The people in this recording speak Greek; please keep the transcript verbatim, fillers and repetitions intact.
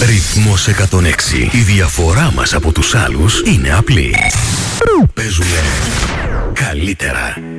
Ρυθμός εκατόν έξι. Η διαφορά μας από τους άλλους είναι απλή. Παίζουμε καλύτερα.